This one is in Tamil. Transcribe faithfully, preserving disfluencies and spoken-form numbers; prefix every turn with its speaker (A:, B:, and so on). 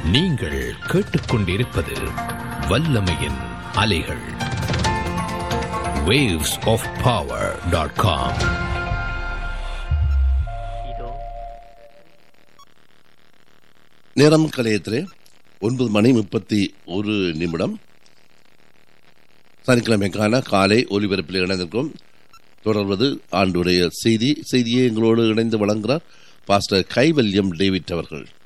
A: நீங்கள் கேட்டுக்கொண்டிருப்பது வல்லமையின் அலைகள். waves of power dot com.
B: நேரம் கலையத்திலே ஒன்பது மணி முப்பத்தி ஒரு நிமிடம். சனிக்கிழமைக்கான காலை ஒலிபரப்பில் இணைந்திருக்கும். தொடர்வது ஆண்டுடைய செய்தி. செய்தியை எங்களோடு இணைந்து வழங்குகிறார் பாஸ்டர் கைவல்யம் டேவிட் அவர்கள்.